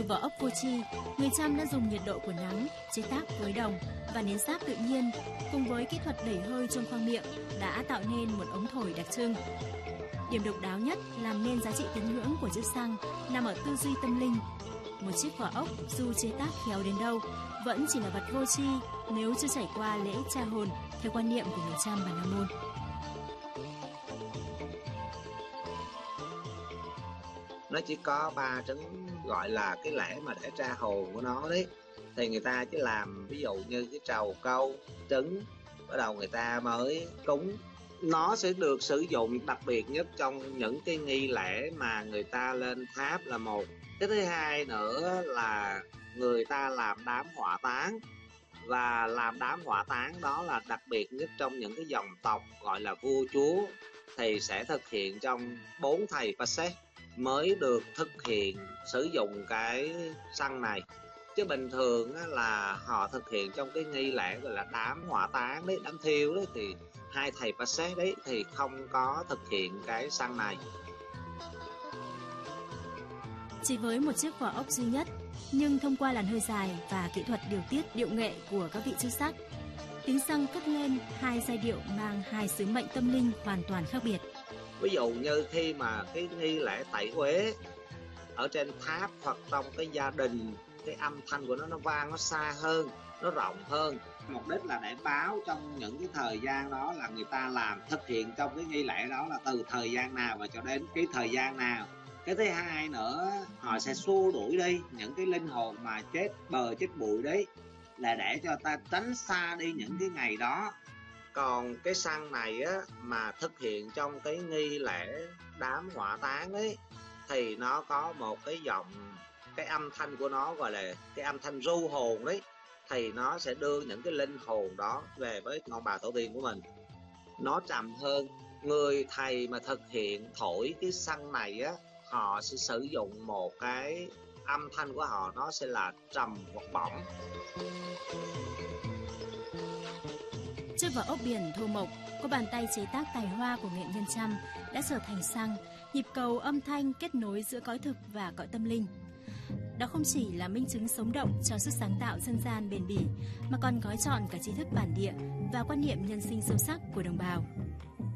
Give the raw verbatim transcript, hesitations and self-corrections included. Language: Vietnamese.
Từ vỏ ốc vô tri, người Chăm đã dùng nhiệt độ của nắng chế tác với đồng và nến sáp tự nhiên cùng với kỹ thuật đẩy hơi trong khoang miệng đã tạo nên một ống thổi đặc trưng. Điểm độc đáo nhất làm nên giá trị tín ngưỡng của chiếc xăng nằm ở tư duy tâm linh. Một chiếc vỏ ốc dù chế tác khéo đến đâu vẫn chỉ là vật vô tri nếu chưa trải qua lễ tra hồn theo quan niệm của người Chăm và Nam Môn. Nó chỉ có ba trứng gọi là cái lễ mà để tra hồn của nó đấy, thì người ta chỉ làm ví dụ như cái trầu câu trứng, bắt đầu người ta mới cúng. Nó sẽ được sử dụng đặc biệt nhất trong những cái nghi lễ mà người ta lên tháp là một. Cái thứ hai nữa là người ta làm đám hỏa táng, và làm đám hỏa táng đó là đặc biệt nhất trong những cái dòng tộc gọi là vua chúa, thì sẽ thực hiện trong bốn thầy Pasek mới được thực hiện sử dụng cái xăng này. Chứ bình thường là họ thực hiện trong cái nghi lễ gọi là đám hỏa táng đấy, đám thiêu đấy, thì hai thầy Pasek đấy thì không có thực hiện cái xăng này. Chỉ với một chiếc vỏ ốc duy nhất, nhưng thông qua làn hơi dài và kỹ thuật điều tiết điệu nghệ của các vị chức sắc, tiếng xăng cất lên hai giai điệu mang hai sứ mệnh tâm linh hoàn toàn khác biệt. Ví dụ như khi mà cái nghi lễ tẩy uế ở trên tháp hoặc trong cái gia đình, cái âm thanh của nó nó vang, nó xa hơn, nó rộng hơn. Mục đích là để báo trong những cái thời gian đó là người ta làm thực hiện trong cái nghi lễ đó là từ thời gian nào và cho đến cái thời gian nào. Cái thứ hai nữa, họ sẽ xua đuổi đi những cái linh hồn mà chết bờ chết bụi đấy, là để cho ta tránh xa đi những cái ngày đó. Còn cái xăng này á mà thực hiện trong cái nghi lễ đám hỏa táng ấy, thì nó có một cái giọng, cái âm thanh của nó gọi là cái âm thanh ru hồn đấy, thì nó sẽ đưa những cái linh hồn đó về với ông bà tổ tiên của mình. Nó trầm hơn. Người thầy mà thực hiện thổi cái xăng này á, họ sẽ sử dụng một cái âm thanh của họ, nó sẽ là trầm hoặc bổng. Chiếc vỏ ốc biển thô mộc có bàn tay chế tác tài hoa của nghệ nhân Chăm đã trở thành xăng, nhịp cầu âm thanh kết nối giữa cõi thực và cõi tâm linh. Đó không chỉ là minh chứng sống động cho sức sáng tạo dân gian bền bỉ, mà còn gói trọn cả tri thức bản địa và quan niệm nhân sinh sâu sắc của đồng bào.